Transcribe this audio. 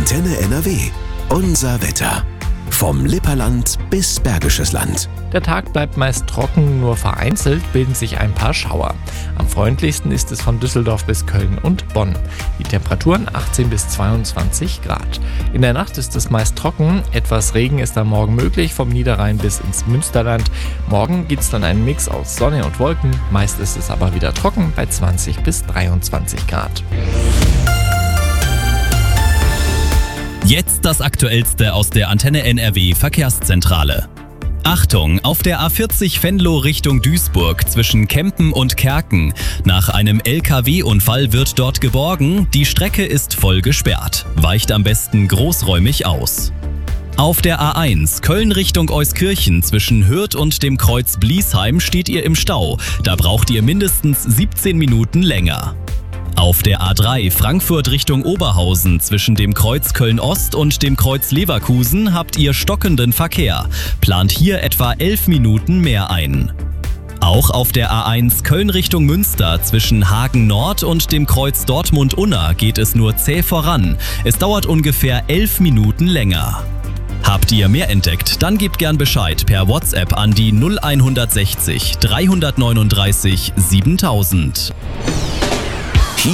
Antenne NRW. Unser Wetter. Vom Lipperland bis Bergisches Land. Der Tag bleibt meist trocken, nur vereinzelt bilden sich ein paar Schauer. Am freundlichsten ist es von Düsseldorf bis Köln und Bonn. Die Temperaturen 18 bis 22 Grad. In der Nacht ist es meist trocken, etwas Regen ist am Morgen möglich, vom Niederrhein bis ins Münsterland. Morgen gibt es dann einen Mix aus Sonne und Wolken, meist ist es aber wieder trocken bei 20 bis 23 Grad. Jetzt das Aktuellste aus der Antenne NRW Verkehrszentrale. Achtung, auf der A40 Venlo Richtung Duisburg zwischen Kempen und Kerken. Nach einem LKW-Unfall wird dort geborgen, die Strecke ist voll gesperrt. Weicht am besten großräumig aus. Auf der A1 Köln Richtung Euskirchen zwischen Hürth und dem Kreuz Bliesheim steht ihr im Stau. Da braucht ihr mindestens 17 Minuten länger. Auf der A3 Frankfurt Richtung Oberhausen zwischen dem Kreuz Köln-Ost und dem Kreuz Leverkusen habt ihr stockenden Verkehr. Plant hier etwa 11 Minuten mehr ein. Auch auf der A1 Köln Richtung Münster zwischen Hagen Nord und dem Kreuz Dortmund-Unna geht es nur zäh voran. Es dauert ungefähr 11 Minuten länger. Habt ihr mehr entdeckt? Dann gebt gern Bescheid per WhatsApp an die 0160 339 7000.